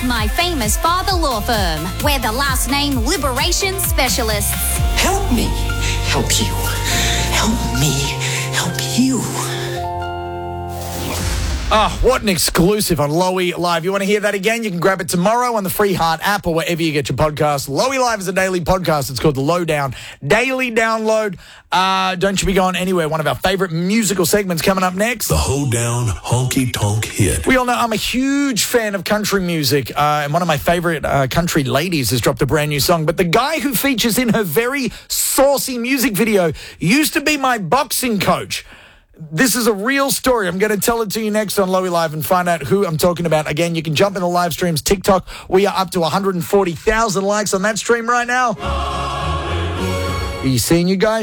My Famous Father Law Firm. We're the last name liberation specialists. Help me help you. Help me help you. Oh, what an exclusive on Lowy Live. You want to hear that again? You can grab it tomorrow on the Free Heart app or wherever you get your podcasts. Lowy Live is a daily podcast. It's called The Lowdown. Daily download. Don't you be going anywhere. One of our favorite musical segments coming up next. The Hoedown Honky Tonk Hit. We all know I'm a huge fan of country music, and one of my favorite country ladies has dropped a brand new song. But the guy who features in her very saucy music video used to be my boxing coach. This is a real story. I'm going to tell it to you next on Lowy Live and find out who I'm talking about. Again, you can jump in the live streams. TikTok, we are up to 140,000 likes on that stream right now. Are you seeing you guys?